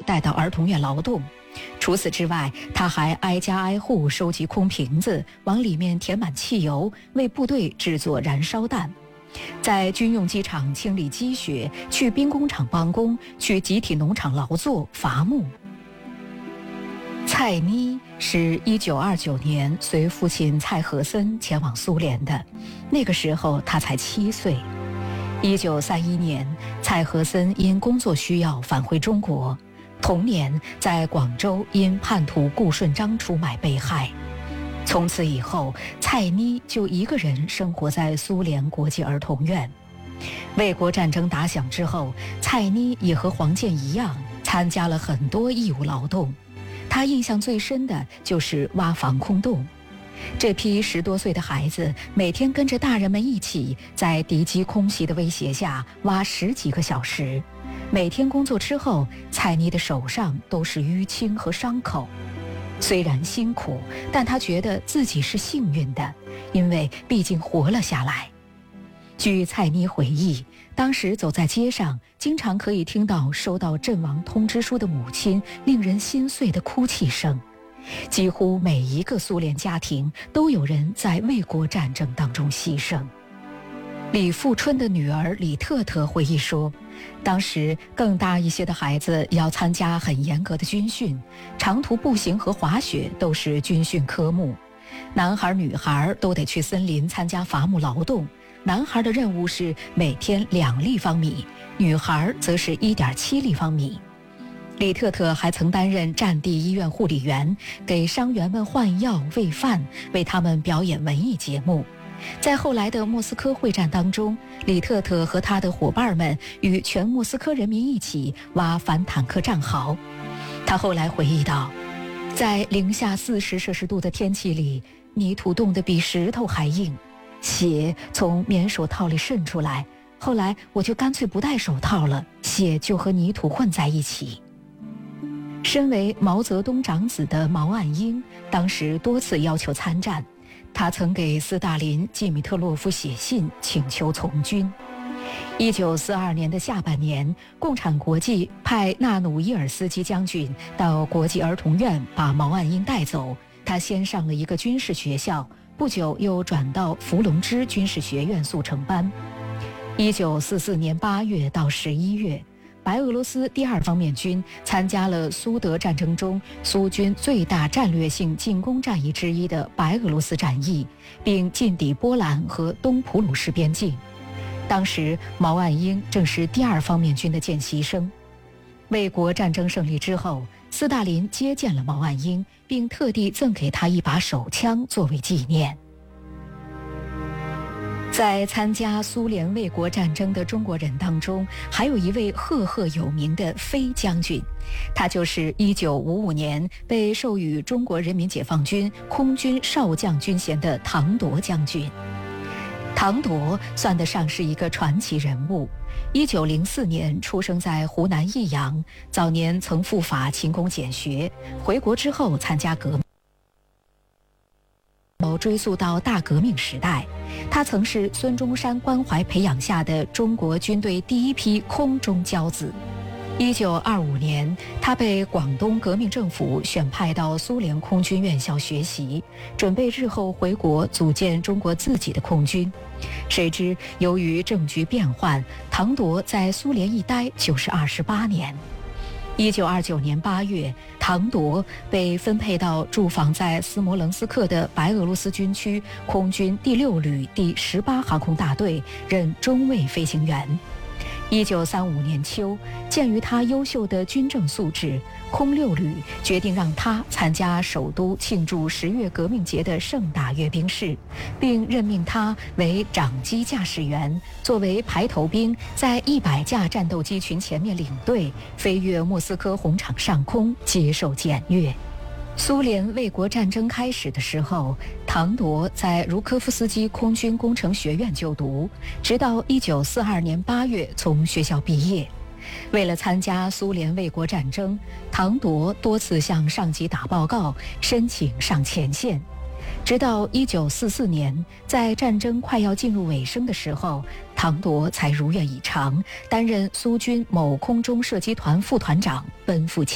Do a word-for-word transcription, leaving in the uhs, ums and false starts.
带到儿童院劳动。除此之外，他还挨家挨户收集空瓶子，往里面填满汽油，为部队制作燃烧弹。在军用机场清理积雪，去兵工厂帮工，去集体农场劳作伐木。蔡妮是一九二九年随父亲蔡和森前往苏联的，那个时候他才七岁。一九三一年，蔡和森因工作需要返回中国，同年在广州因叛徒顾顺章出卖被害。从此以后，蔡妮就一个人生活在苏联国际儿童院。卫国战争打响之后，蔡妮也和黄健一样参加了很多义务劳动。他印象最深的就是挖防空洞。这批十多岁的孩子每天跟着大人们一起，在敌机空袭的威胁下挖十几个小时。每天工作之后，蔡妮的手上都是淤青和伤口。虽然辛苦，但他觉得自己是幸运的，因为毕竟活了下来。据蔡妮回忆，当时走在街上，经常可以听到收到阵亡通知书的母亲令人心碎的哭泣声。几乎每一个苏联家庭都有人在卫国战争当中牺牲。李富春的女儿李特特回忆说，当时更大一些的孩子要参加很严格的军训，长途步行和滑雪都是军训科目。男孩女孩都得去森林参加伐木劳动，男孩的任务是每天两立方米，女孩则是 一点七立方米。李特特还曾担任战地医院护理员，给伤员们换药喂饭，为他们表演文艺节目。在后来的莫斯科会战当中，李特特和他的伙伴们与全莫斯科人民一起挖反坦克战壕。他后来回忆道，在零下四十摄氏度的天气里，泥土冻得比石头还硬，血从棉手套里渗出来，后来我就干脆不戴手套了，血就和泥土混在一起。身为毛泽东长子的毛岸英当时多次要求参战，他曾给斯大林、季米特洛夫写信请求从军。一九四二年的下半年，共产国际派纳努伊尔斯基将军到国际儿童院把毛岸英带走。他先上了一个军事学校，不久又转到伏龙芝军事学院速成班。一九四四年八月到十一月，白俄罗斯第二方面军参加了苏德战争中苏军最大战略性进攻战役之一的白俄罗斯战役，并进抵波兰和东普鲁士边境。当时毛岸英正是第二方面军的见习生。卫国战争胜利之后，斯大林接见了毛岸英，并特地赠给他一把手枪作为纪念。在参加苏联卫国战争的中国人当中，还有一位赫赫有名的飞将军，他就是一九五五年被授予中国人民解放军空军少将军衔的唐铎将军。唐铎算得上是一个传奇人物。一九零四年出生在湖南益阳，早年曾赴法勤工俭学，回国之后参加革命。追溯到大革命时代，他曾是孙中山关怀培养下的中国军队第一批空中骄子。一九二五年，他被广东革命政府选派到苏联空军院校学习，准备日后回国组建中国自己的空军。谁知由于政局变幻，唐铎在苏联一待就是二十八年。一九二九年八月，唐铎被分配到驻防在斯摩棱斯克的白俄罗斯军区空军第六旅第十八航空大队，任中尉飞行员。一九三五年秋，鉴于他优秀的军政素质，空六旅决定让他参加首都庆祝十月革命节的盛大阅兵式，并任命他为长机驾驶员，作为排头兵，在一百架战斗机群前面领队，飞越莫斯科红场上空，接受检阅。苏联卫国战争开始的时候，唐铎在茹科夫斯基空军工程学院就读，直到一九四二年八月从学校毕业。为了参加苏联卫国战争，唐铎多次向上级打报告，申请上前线。直到一九四四年，在战争快要进入尾声的时候，唐铎才如愿以偿，担任苏军某空中射击团副团长，奔赴